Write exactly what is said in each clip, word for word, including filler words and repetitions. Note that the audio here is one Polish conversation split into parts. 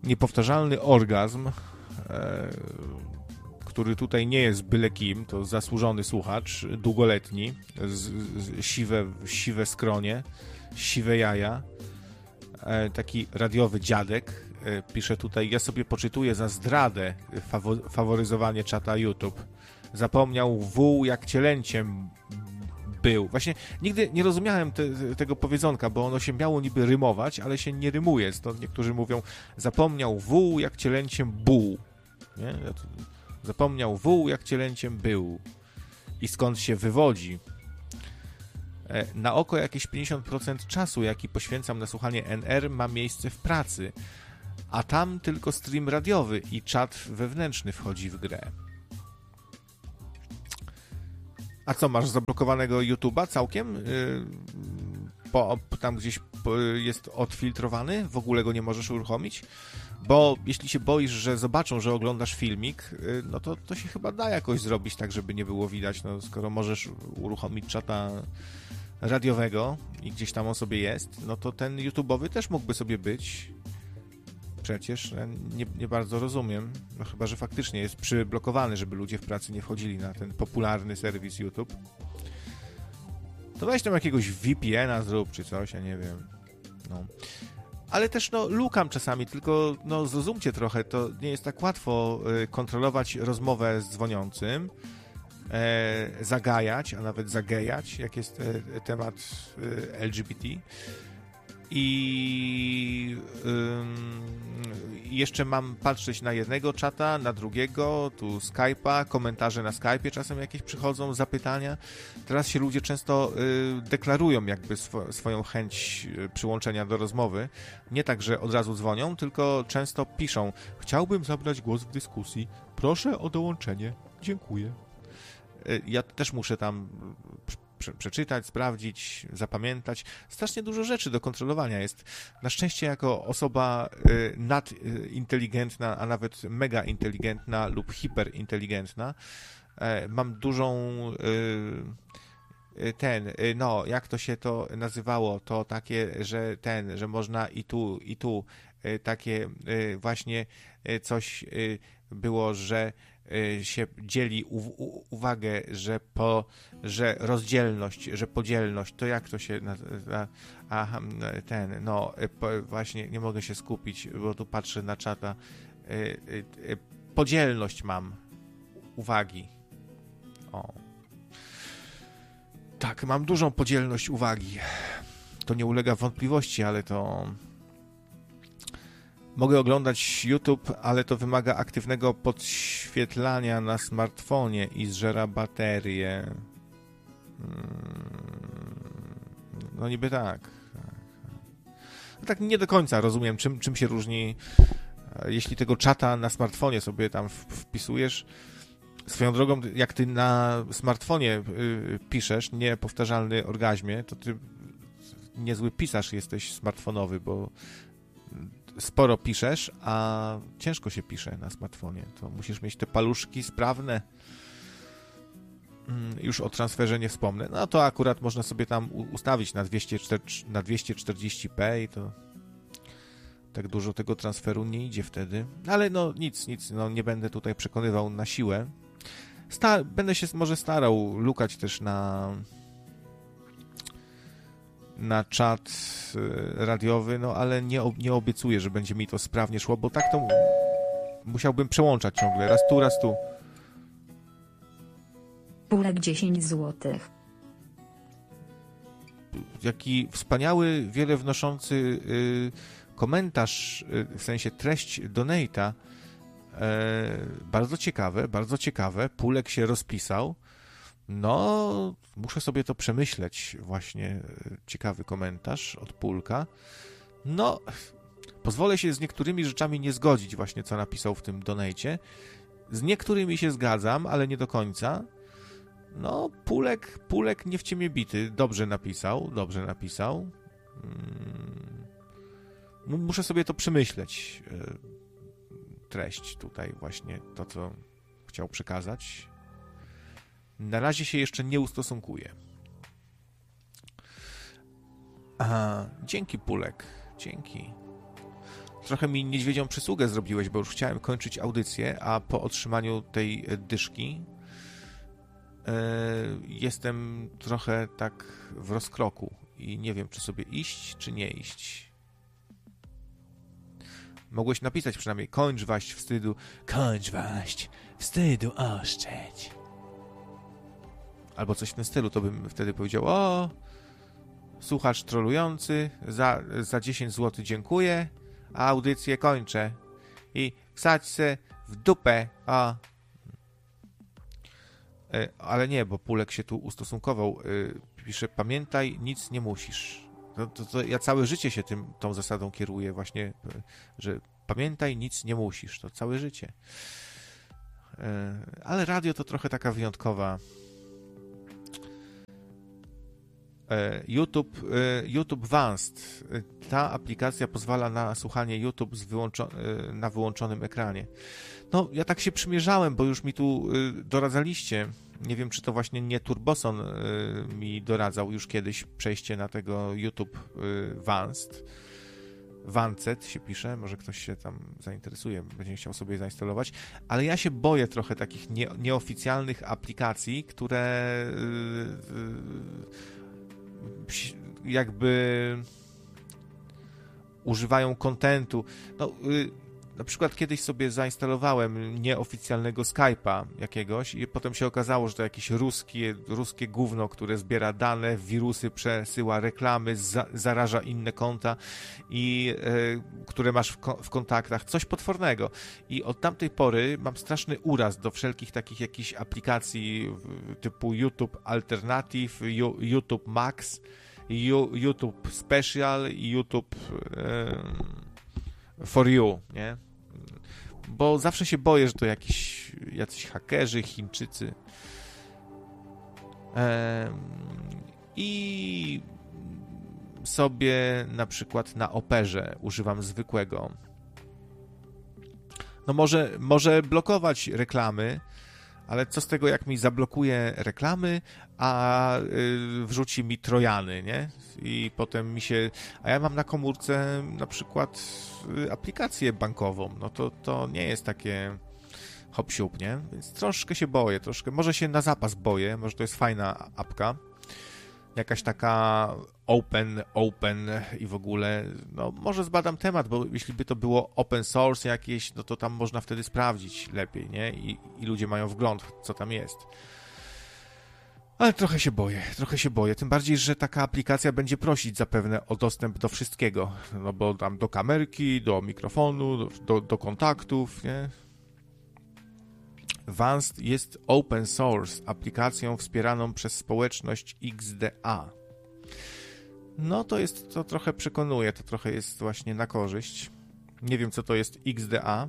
niepowtarzalny orgazm, e, który tutaj nie jest byle kim, to zasłużony słuchacz, długoletni, z, z, siwe, siwe skronie, siwe jaja, e, taki radiowy dziadek, e, pisze tutaj: ja sobie poczytuję za zdradę fawo, faworyzowanie czata YouTube. Zapomniał wół jak cielęciem był. Właśnie nigdy nie rozumiałem te, tego powiedzonka, bo ono się miało niby rymować, ale się nie rymuje. Stąd niektórzy mówią: zapomniał wół jak cielęciem buł. Nie? Zapomniał wół jak cielęciem był. I skąd się wywodzi? Na oko jakieś pięćdziesiąt procent czasu, jaki poświęcam na słuchanie N R, ma miejsce w pracy, a tam tylko stream radiowy i czat wewnętrzny wchodzi w grę. A co, masz zablokowanego YouTube'a całkiem? Yy, po, tam gdzieś jest odfiltrowany? W ogóle go nie możesz uruchomić? Bo jeśli się boisz, że zobaczą, że oglądasz filmik, yy, no to, to się chyba da jakoś zrobić tak, żeby nie było widać. No, skoro możesz uruchomić czata radiowego i gdzieś tam on sobie jest, no to ten YouTube'owy też mógłby sobie być. Przecież nie, nie bardzo rozumiem, no chyba że faktycznie jest przyblokowany, żeby ludzie w pracy nie wchodzili na ten popularny serwis YouTube. To weź tam jakiegoś V P N a zrób, czy coś, ja nie wiem. No. Ale też no lukam czasami, tylko no zrozumcie trochę, to nie jest tak łatwo y, kontrolować rozmowę z dzwoniącym, e, zagajać, a nawet zagejać, jak jest e, temat e, L G B T. I ym, jeszcze mam patrzeć na jednego czata, na drugiego, tu Skype'a, komentarze na Skype'ie czasem jakieś przychodzą, zapytania. Teraz się ludzie często y, deklarują jakby swo, swoją chęć przyłączenia do rozmowy. Nie tak, że od razu dzwonią, tylko często piszą: chciałbym zabrać głos w dyskusji, proszę o dołączenie, dziękuję. Y, ja też muszę tam przeczytać, sprawdzić, zapamiętać. Strasznie dużo rzeczy do kontrolowania jest. Na szczęście jako osoba y, nadinteligentna, a nawet mega inteligentna lub hiperinteligentna, y, mam dużą y, ten, y, no, jak to się to nazywało, to takie, że ten, że można i tu, i tu, y, takie y, właśnie y, coś y, było, że się dzieli u, u, uwagę, że po, że rozdzielność, że podzielność, to jak to się nazywa? Aha, ten, no po, właśnie nie mogę się skupić, bo tu patrzę na czata. Podzielność mam uwagi. O. Tak, mam dużą podzielność uwagi. To nie ulega wątpliwości, ale to mogę oglądać YouTube, ale to wymaga aktywnego podświetlania na smartfonie i zżera baterię. No niby tak. No tak nie do końca rozumiem, czym, czym się różni, jeśli tego czata na smartfonie sobie tam wpisujesz. Swoją drogą, jak ty na smartfonie piszesz niepowtarzalny orgazmie, to ty niezły pisarz jesteś smartfonowy, bo sporo piszesz, a ciężko się pisze na smartfonie. To musisz mieć te paluszki sprawne. Już o transferze nie wspomnę. No to akurat można sobie tam ustawić na dwieście czterdzieści p i to tak dużo tego transferu nie idzie wtedy. Ale no nic, nic. No nie będę tutaj przekonywał na siłę. Sta- będę się może starał lukać też na na czat radiowy, no ale nie, nie obiecuję, że będzie mi to sprawnie szło, bo tak to musiałbym przełączać ciągle, raz tu, raz tu. Pulek dziesięć złotych. Jaki wspaniały, wiele wnoszący y, komentarz, y, w sensie treść donate'a. E, bardzo ciekawe, bardzo ciekawe. Pulek się rozpisał. No, muszę sobie to przemyśleć. Właśnie ciekawy komentarz od Pulka. No, pozwolę się z niektórymi rzeczami nie zgodzić, właśnie co napisał w tym donejcie. Z niektórymi się zgadzam, ale nie do końca. No, Pulek, Pulek nie w ciemię bity. Dobrze napisał, dobrze napisał. Hmm. Muszę sobie to przemyśleć. Treść tutaj właśnie, to co chciał przekazać. Na razie się jeszcze nie ustosunkuję. Aha, dzięki Pulek, dzięki. trochę mi niedźwiedzią przysługę zrobiłeś, bo już chciałem kończyć audycję, a po otrzymaniu tej dyszki yy, jestem trochę tak w rozkroku i nie wiem, czy sobie iść, czy nie iść. Mogłeś napisać przynajmniej kończ waść wstydu, kończ waść wstydu oszczędź. Albo coś w tym stylu, to bym wtedy powiedział, o, słuchacz trolujący, za, za dziesięć złotych dziękuję, a audycję kończę. I wsadź se w dupę, a... E, ale nie, bo Pulek się tu ustosunkował. E, pisze, pamiętaj, nic nie musisz. To, to, to ja całe życie się tym, tą zasadą kieruję właśnie, że pamiętaj, nic nie musisz. To całe życie. E, ale radio to trochę taka wyjątkowa... YouTube, YouTube Vanced. Ta aplikacja pozwala na słuchanie YouTube z wyłączo- na wyłączonym ekranie. No, ja tak się przymierzałem, bo już mi tu doradzaliście. Nie wiem, czy to właśnie nie Turboson mi doradzał już kiedyś przejście na tego YouTube Vanced. Vanced się pisze, może ktoś się tam zainteresuje, będzie chciał sobie zainstalować, ale ja się boję trochę takich nie, nieoficjalnych aplikacji, które jakby używają kontentu. No, yy, na przykład kiedyś sobie zainstalowałem nieoficjalnego Skype'a jakiegoś i potem się okazało, że to jakieś ruskie, ruskie gówno, które zbiera dane, wirusy, przesyła reklamy, za, zaraża inne konta i yy, które masz w, ko- w kontaktach. Coś potwornego. I od tamtej pory mam straszny uraz do wszelkich takich jakichś aplikacji typu YouTube Alternative, YouTube Max, YouTube Special i YouTube e, For You, nie? Bo zawsze się boję, że to jakiś jacyś hakerzy, Chińczycy. E, I sobie na przykład na Operze używam zwykłego. No może, może blokować reklamy, ale co z tego, jak mi zablokuje reklamy, a y, wrzuci mi trojany, nie? I potem mi się... A ja mam na komórce na przykład y, aplikację bankową. No to, to nie jest takie hop-siup, nie? Więc troszkę się boję, troszkę... Może się na zapas boję, może to jest fajna apka. Jakaś taka open, open i w ogóle, no może zbadam temat, bo jeśli by to było open source jakieś, no to tam można wtedy sprawdzić lepiej, nie? I, i ludzie mają wgląd, co tam jest. Ale trochę się boję, trochę się boję, tym bardziej, że taka aplikacja będzie prosić zapewne o dostęp do wszystkiego, no bo tam do kamerki, do mikrofonu, do, do kontaktów, nie? Vanced jest open source, aplikacją wspieraną przez społeczność X D A. No to jest, to trochę przekonuje, to trochę jest właśnie na korzyść. Nie wiem, co to jest X D A.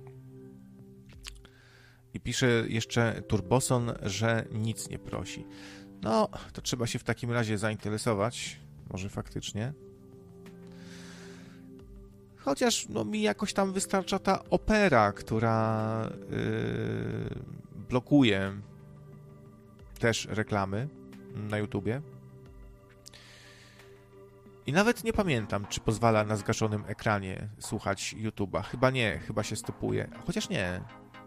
I pisze jeszcze Turboson, że nic nie prosi. No, to trzeba się w takim razie zainteresować. Może faktycznie. Chociaż no, mi jakoś tam wystarcza ta Opera, która yy, blokuje też reklamy na YouTubie. I nawet nie pamiętam, czy pozwala na zgaszonym ekranie słuchać YouTube'a. Chyba nie, chyba się stopuje. Chociaż nie.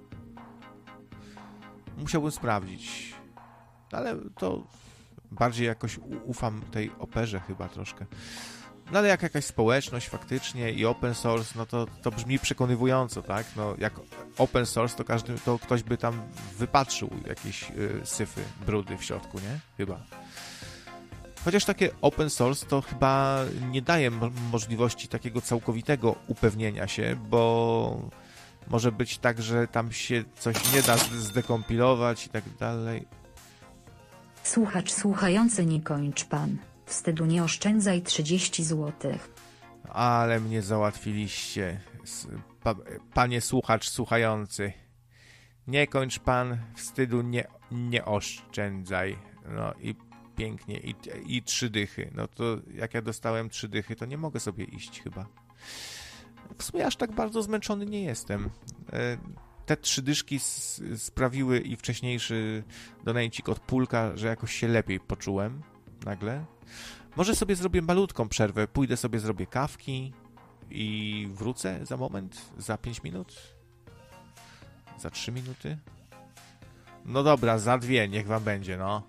Musiałbym sprawdzić. Ale to bardziej jakoś ufam tej Operze chyba troszkę. No ale jak jakaś społeczność faktycznie i open source, no to, to brzmi przekonywująco, tak? No jak open source, to każdy, to ktoś by tam wypatrzył jakieś y, syfy, brudy w środku, nie? Chyba. Chociaż takie open source to chyba nie daje mo- możliwości takiego całkowitego upewnienia się, bo może być tak, że tam się coś nie da zdekompilować i tak dalej. Słuchacz słuchający, nie kończ pan. Wstydu nie oszczędzaj trzydzieści złotych. Ale mnie załatwiliście, pa, panie słuchacz słuchający. Nie kończ pan, wstydu nie, nie oszczędzaj. No i pięknie, i, i trzy dychy. No to jak ja dostałem trzy dychy, to nie mogę sobie iść chyba. W sumie aż tak bardzo zmęczony nie jestem. Te trzy dyszki sprawiły i wcześniejszy donajcik od Pulka, że jakoś się lepiej poczułem nagle. Może sobie zrobię malutką przerwę, pójdę sobie, zrobię kawki i wrócę za moment, za pięć minut, za trzy minuty. No dobra, za dwie, niech wam będzie, no.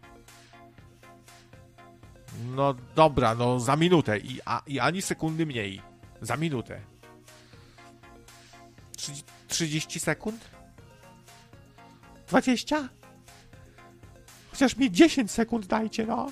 No dobra, no za minutę i, a, i ani sekundy mniej. Za minutę. trzydzieści sekund? dwadzieścia? Chociaż mi dziesięć sekund dajcie, no.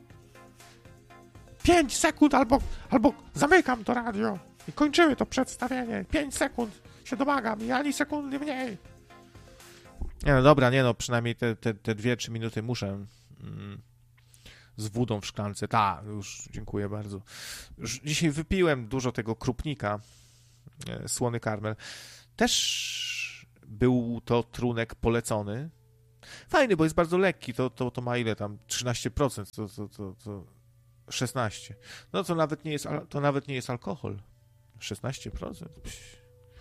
pięć sekund albo, albo zamykam to radio i kończymy to przedstawienie. pięć sekund się domagam i ani sekundy mniej. Nie no dobra, nie no, przynajmniej te, te, te dwie, trzy minuty muszę mm, z wodą w szklance. Ta, już dziękuję bardzo. Już dzisiaj wypiłem dużo tego krupnika, e, słony karmel. Też był to trunek polecony. Fajny, bo jest bardzo lekki. To, to, to ma ile tam? trzynaście procent. To, to, to, to szesnaście. No to nawet nie jest, to nawet nie jest alkohol. szesnaście procent. Psz.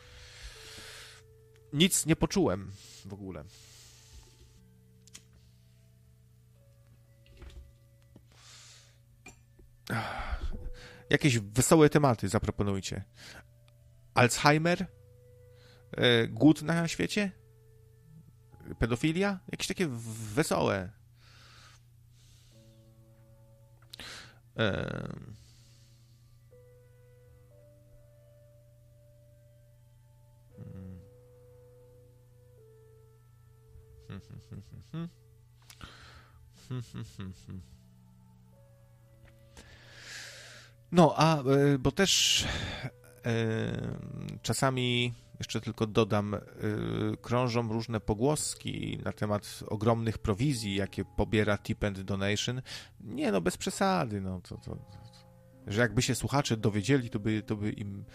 Nic nie poczułem w ogóle. Jakieś wesołe tematy zaproponujcie. Alzheimer? E, głód na świecie? Pedofilia? Jakieś takie wesołe. E... No, a bo też e, czasami, jeszcze tylko dodam, e, krążą różne pogłoski na temat ogromnych prowizji, jakie pobiera Tip and Donation. Nie, no bez przesady, no to, to, to że jakby się słuchacze dowiedzieli, to by, to by im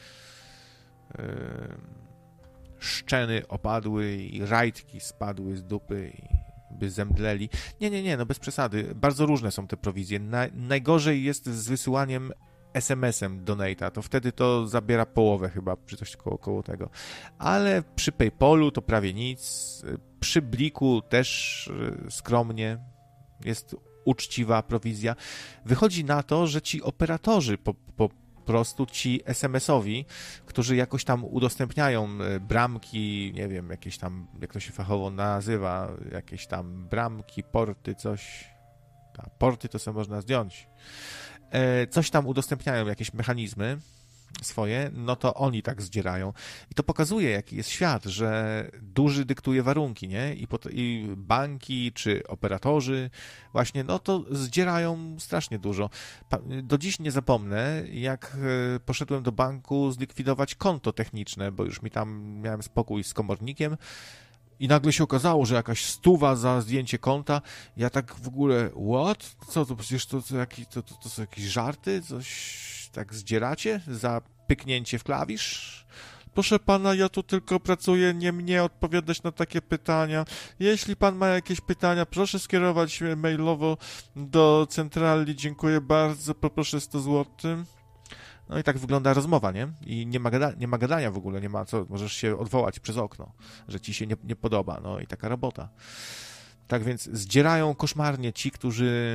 e, szczeny opadły i rajtki spadły z dupy i by zemdleli. Nie, nie, nie, no bez przesady. Bardzo różne są te prowizje. Na, najgorzej jest z wysyłaniem es em esem donate'a. To wtedy to zabiera połowę chyba, czy coś koło, koło tego. Ale przy PayPalu to prawie nic. Przy Bliku też skromnie. Jest uczciwa prowizja. Wychodzi na to, że ci operatorzy po, po prostu ci es em esowi, którzy jakoś tam udostępniają bramki, nie wiem, jakieś tam, jak to się fachowo nazywa, jakieś tam bramki, porty, coś. Ta, porty to sobie można zdjąć. E, coś tam udostępniają, jakieś mechanizmy swoje, no to oni tak zdzierają. I to pokazuje, jaki jest świat, że duży dyktuje warunki, nie? I, pot- i banki czy operatorzy właśnie, no to zdzierają strasznie dużo. Pa- do dziś nie zapomnę, jak e, poszedłem do banku zlikwidować konto techniczne, bo już mi tam miałem spokój z komornikiem i nagle się okazało, że jakaś stuwa za zdjęcie konta. Ja tak w ogóle, what? Co to przecież to, to, jaki, to, to, to są jakieś żarty? Coś tak zdzieracie za pyknięcie w klawisz? Proszę pana, ja tu tylko pracuję, nie mnie odpowiadać na takie pytania. Jeśli pan ma jakieś pytania, proszę skierować mailowo do centrali. Dziękuję bardzo, poproszę sto złotych. No i tak wygląda rozmowa, nie? I nie ma, gada- nie ma gadania w ogóle, nie ma co, możesz się odwołać przez okno, że ci się nie, nie podoba, no i taka robota. Tak więc zdzierają koszmarnie ci, którzy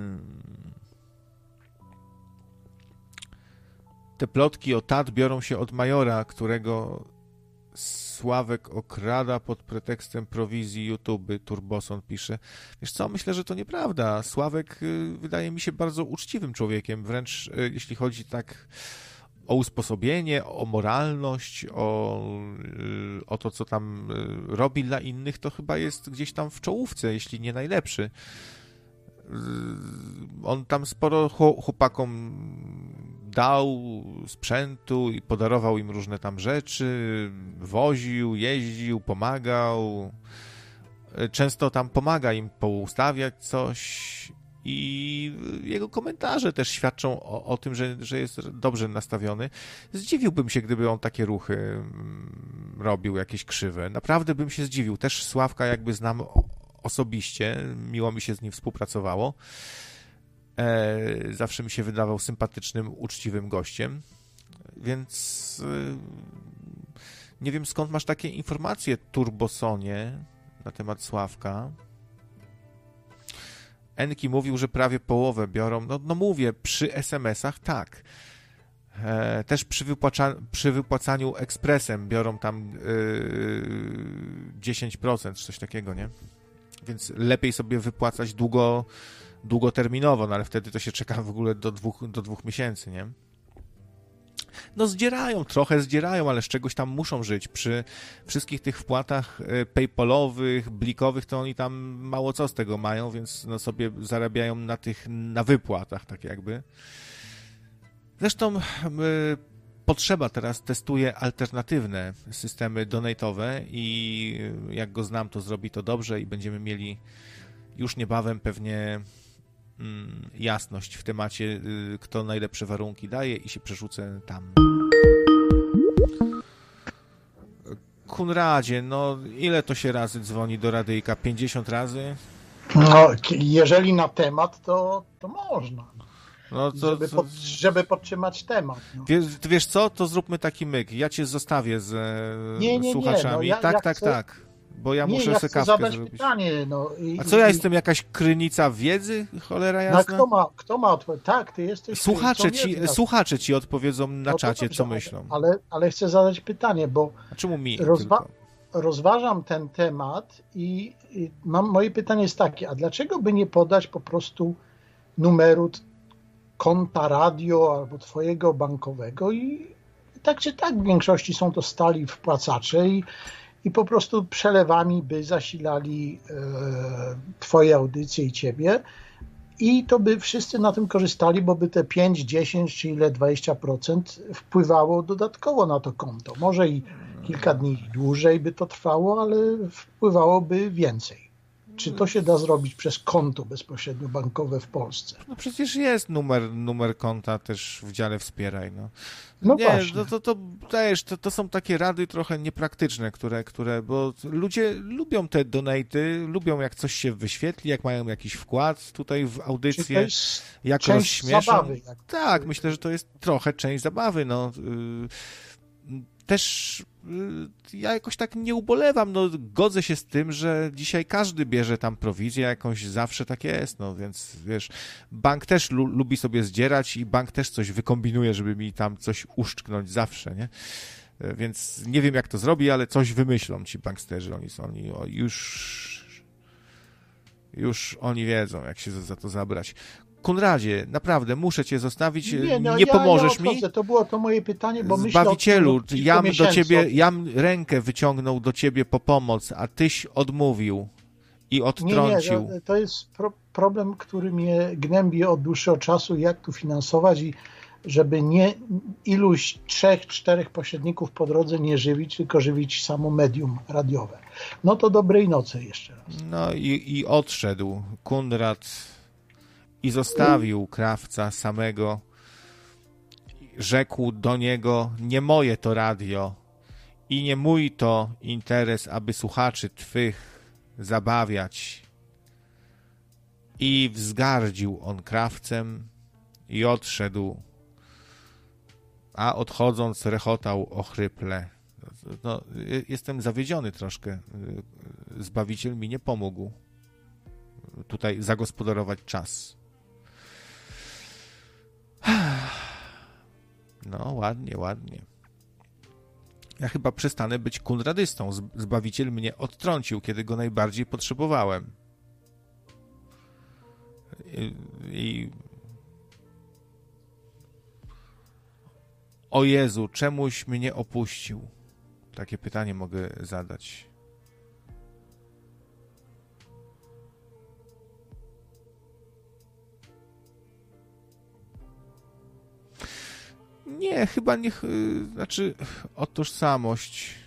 te plotki o T A T biorą się od majora, którego Sławek okrada pod pretekstem prowizji YouTube, Turboson pisze. Wiesz co, myślę, że to nieprawda. Sławek y, wydaje mi się bardzo uczciwym człowiekiem, wręcz y, jeśli chodzi tak o usposobienie, o moralność, o, y, o to, co tam y, robi dla innych, to chyba jest gdzieś tam w czołówce, jeśli nie najlepszy. Y, on tam sporo chłopakom dał sprzętu i podarował im różne tam rzeczy, woził, jeździł, pomagał. Często tam pomaga im poustawiać coś i jego komentarze też świadczą o, o tym, że, że jest dobrze nastawiony. Zdziwiłbym się, gdyby on takie ruchy robił, jakieś krzywe. Naprawdę bym się zdziwił. Też Sławka jakby znam osobiście, miło mi się z nim współpracowało. E, zawsze mi się wydawał sympatycznym, uczciwym gościem, więc e, nie wiem, skąd masz takie informacje, Turbosonie, na temat Sławka. Enki mówił, że prawie połowę biorą. No, no mówię, przy es em esach tak. E, też przy, wypłaca, przy wypłacaniu ekspresem biorą tam e, dziesięć procent, czy coś takiego, nie? Więc lepiej sobie wypłacać długo, długoterminowo, no ale wtedy to się czeka w ogóle do dwóch, do dwóch miesięcy, nie? No zdzierają, trochę zdzierają, ale z czegoś tam muszą żyć. Przy wszystkich tych wpłatach paypalowych, blikowych, to oni tam mało co z tego mają, więc no sobie zarabiają na tych, na wypłatach, tak jakby. Zresztą y, Potrzeba teraz testuje alternatywne systemy donatowe i jak go znam, to zrobi to dobrze i będziemy mieli już niebawem pewnie mm, jasność w temacie, y, kto najlepsze warunki daje i się przerzucę tam. Kunradzie, no ile to się razy dzwoni do radyjka? pięćdziesiąt razy? No, jeżeli na temat, to, to można. No to, żeby, pod, żeby podtrzymać temat. No. Wiesz, wiesz co? To zróbmy taki myk. Ja cię zostawię z nie, nie, słuchaczami. Nie, no ja, tak, ja tak, chcę, tak. Bo ja nie, muszę ja sobie chcę kawkę zadać zrobić. Pytanie, no, i, A co ja i, jestem jakaś krynica wiedzy? Cholera no, jasna? kto ma, kto ma odpowiedzieć? Tak, ty jesteś... Słuchacze ci, wiedzy, słuchacze ci odpowiedzą na no czacie, dobrze, co myślą. Ale, ale chcę zadać pytanie, bo A czemu mi rozwa- rozważam ten temat i, i mam, moje pytanie jest takie, a dlaczego by nie podać po prostu numeru konta radio albo twojego bankowego i tak czy tak w większości są to stali wpłacacze i, i po prostu przelewami by zasilali e, twoje audycje i ciebie i to by wszyscy na tym korzystali, bo by te pięć, dziesięć czy ile dwadzieścia procent wpływało dodatkowo na to konto. Może i kilka dni dłużej by to trwało, ale wpływałoby więcej. Czy to się da zrobić przez konto bezpośrednio bankowe w Polsce? No przecież jest numer, numer konta też w dziale Wspieraj. No, no nie, właśnie. No to, to, też, to, to są takie rady trochę niepraktyczne, które, które, bo ludzie lubią te donaty, lubią jak coś się wyświetli, jak mają jakiś wkład tutaj w audycję, jak rozśmieszą. Zabawy, jak... Tak, myślę, że to jest trochę część zabawy. No. Też ja jakoś tak nie ubolewam, no godzę się z tym, że dzisiaj każdy bierze tam prowizję jakąś, zawsze tak jest, no więc wiesz, bank też lu- lubi sobie zdzierać i bank też coś wykombinuje, żeby mi tam coś uszczknąć zawsze, nie? Więc nie wiem jak to zrobi, ale coś wymyślą ci banksterzy, oni są, oni już już oni wiedzą, jak się za, za to zabrać. Konradzie, naprawdę, muszę cię zostawić, nie, no, nie ja, pomożesz ja mi? To było to moje pytanie, bo myślę Zbawicielu, o tym, jam do ciebie, jam rękę wyciągnął do ciebie po pomoc, a tyś odmówił i odtrącił. Nie, nie, to jest pro, problem, który mnie gnębi od dłuższego czasu, jak tu finansować i żeby nie iluś trzech, czterech pośredników po drodze nie żywić, tylko żywić samo medium radiowe. No to dobrej nocy jeszcze raz. No i, i odszedł Konrad i zostawił krawca samego. Rzekł do niego: nie moje to radio i nie mój to interes, aby słuchaczy twych zabawiać. I wzgardził on krawcem i odszedł, a odchodząc rechotał ochryple. No, jestem zawiedziony troszkę. Zbawiciel mi nie pomógł tutaj zagospodarować czas. No, ładnie, ładnie. Ja chyba przestanę być kunradystą. Zbawiciel mnie odtrącił, kiedy go najbardziej potrzebowałem. I, i... O Jezu, czemuś mnie opuścił? Takie pytanie mogę zadać. Nie, chyba nie, znaczy o tożsamość.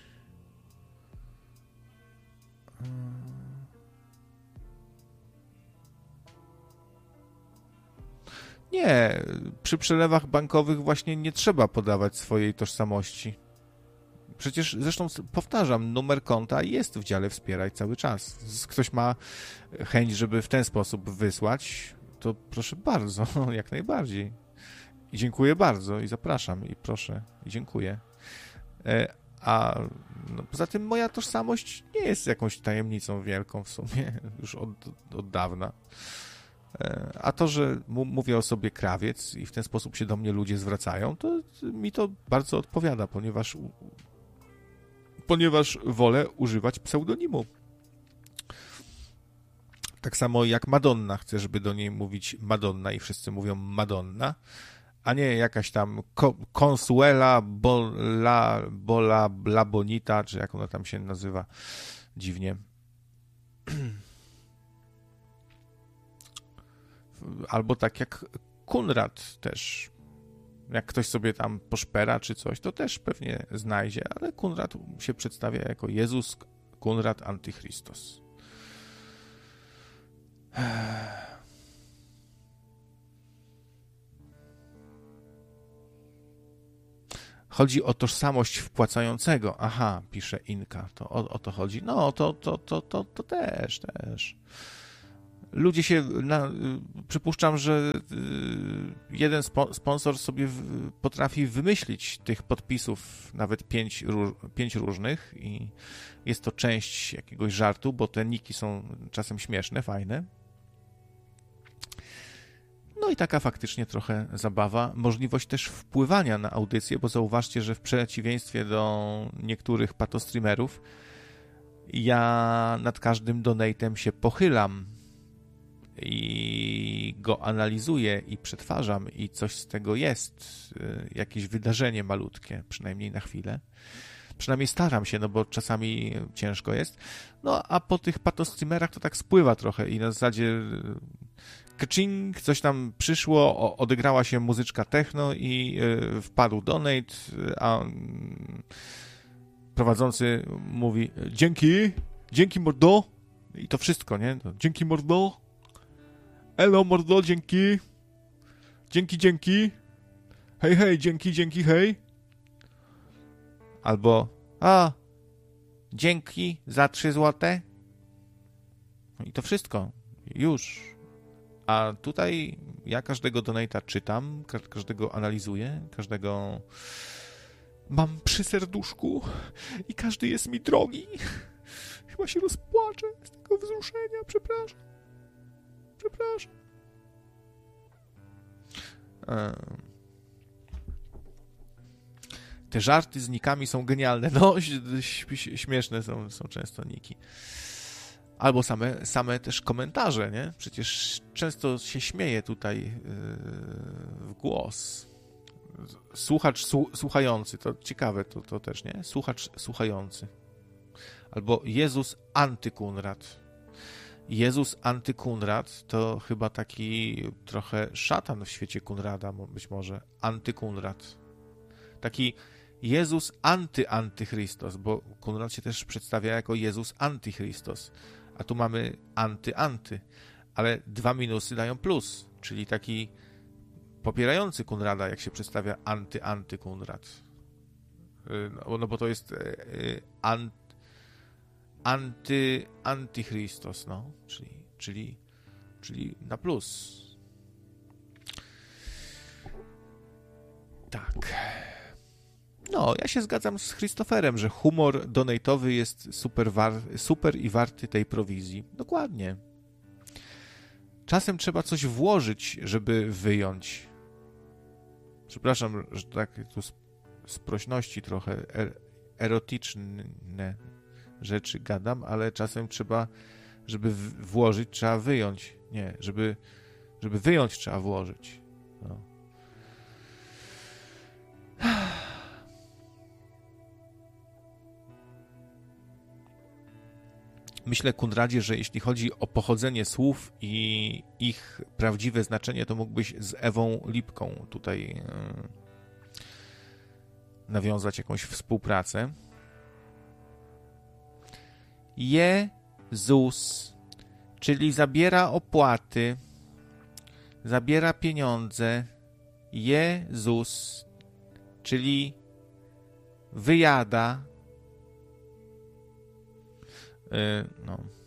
Nie, przy przelewach bankowych właśnie nie trzeba podawać swojej tożsamości. Przecież, zresztą powtarzam, numer konta jest w dziale Wspieraj cały czas. Ktoś ma chęć, żeby w ten sposób wysłać, to proszę bardzo, jak najbardziej. I dziękuję bardzo i zapraszam i proszę i dziękuję. A no, poza tym moja tożsamość nie jest jakąś tajemnicą wielką w sumie, już od, od dawna. A to, że mówię o sobie krawiec i w ten sposób się do mnie ludzie zwracają, to mi to bardzo odpowiada, ponieważ, ponieważ wolę używać pseudonimu. Tak samo jak Madonna, chcę, żeby do niej mówić Madonna i wszyscy mówią Madonna, a nie jakaś tam Consuela Bola, Bola, La Bonita, czy jak ona tam się nazywa dziwnie. Albo tak jak Kunrad też. Jak ktoś sobie tam poszpera czy coś, to też pewnie znajdzie, ale Kunrad się przedstawia jako Jezus, Kunrad, Antychrystos. Chodzi o tożsamość wpłacającego. Aha, pisze Inka, to o, o to chodzi. No, to, to, to, to, to też, też. Ludzie się, na, przypuszczam, że jeden spo, sponsor sobie w, potrafi wymyślić tych podpisów, nawet pięć, róż, pięć różnych i jest to część jakiegoś żartu, bo te niki są czasem śmieszne, fajne. No i taka faktycznie trochę zabawa. Możliwość też wpływania na audycję, bo zauważcie, że w przeciwieństwie do niektórych patostreamerów ja nad każdym donatem się pochylam i go analizuję i przetwarzam i coś z tego jest, jakieś wydarzenie malutkie, przynajmniej na chwilę. Przynajmniej staram się, no bo czasami ciężko jest. No a po tych patostreamerach to tak spływa trochę i na zasadzie kczing, coś tam przyszło, odegrała się muzyczka techno i wpadł donate, a prowadzący mówi dzięki, dzięki mordo i to wszystko, nie? Dzięki mordo, elo mordo, dzięki, dzięki, dzięki, hej, hej, dzięki, dzięki, hej. Albo, a, dzięki za trzy złote. I to wszystko. Już. A tutaj ja każdego donate'a czytam, każdego analizuję, każdego mam przy serduszku i każdy jest mi drogi. Chyba się rozpłaczę z tego wzruszenia. Przepraszam. Przepraszam. Um. Te żarty z nikami są genialne. No, śmieszne są, są często niki. Albo same, same też komentarze, nie? Przecież często się śmieje tutaj yy, w głos. Słuchacz słu, słuchający, to ciekawe to, to też, nie? Słuchacz słuchający. Albo Jezus Antykunrad. Jezus Antykunrad to chyba taki trochę szatan w świecie Kunrada, być może. Antykunrad. Taki Jezus anty-antychrystos, bo Kunrad się też przedstawia jako Jezus antychrystos, a tu mamy anty-anty, ale dwa minusy dają plus, czyli taki popierający Kunrada, jak się przedstawia anty-anty-Kunrad. No, no bo to jest an, anty-antychrystos, no, czyli, czyli, czyli na plus. Tak. No, ja się zgadzam z Christopherem, że humor donatowy jest super, war- super i warty tej prowizji. Dokładnie. Czasem trzeba coś włożyć, żeby wyjąć. Przepraszam, że tak tu z, z prośności trochę er- erotyczne rzeczy gadam, ale czasem trzeba, żeby w- włożyć, trzeba wyjąć. Nie, żeby, żeby wyjąć, trzeba włożyć. No. Myślę, Kunradzie, że jeśli chodzi o pochodzenie słów i ich prawdziwe znaczenie, to mógłbyś z Ewą Lipką tutaj yy, nawiązać jakąś współpracę. Jezus, czyli zabiera opłaty, zabiera pieniądze. Jezus, czyli wyjada. Yy, no.